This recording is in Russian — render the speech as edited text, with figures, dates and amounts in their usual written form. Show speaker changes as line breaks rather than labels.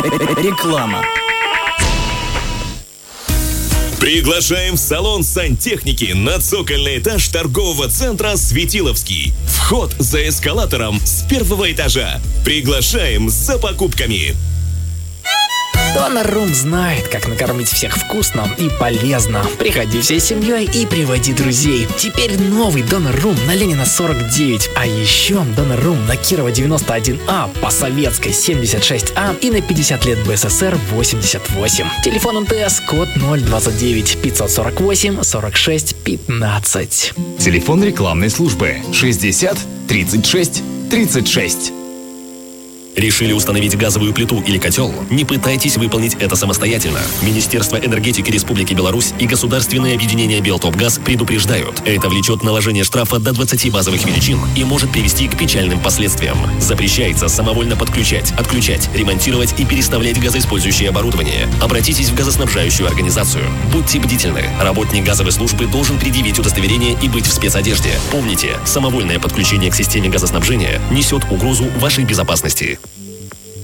Реклама.
Приглашаем в салон сантехники на цокольный этаж торгового центра «Светиловский». Вход за эскалатором с первого этажа. Приглашаем за покупками.
Донор-Рум знает, как накормить всех вкусно и полезно. Приходи всей семьей и приводи друзей. Теперь новый Донор-Рум на Ленина 49. А еще Донор-Рум на Кирова 91А, по Советской 76А и на 50 лет БССР 88. Телефон МТС код 029 548 46 15.
Телефон рекламной службы 60 36 36.
Решили установить газовую плиту или котел? Не пытайтесь выполнить это самостоятельно. Министерство энергетики Республики Беларусь и государственное объединение «Белтопгаз» предупреждают. Это влечет наложение штрафа до 20 базовых величин и может привести к печальным последствиям. Запрещается самовольно подключать, отключать, ремонтировать и переставлять газоиспользующее оборудование. Обратитесь в газоснабжающую организацию. Будьте бдительны. Работник газовой службы должен предъявить удостоверение и быть в спецодежде. Помните, самовольное подключение к системе газоснабжения несет угрозу вашей безопасности.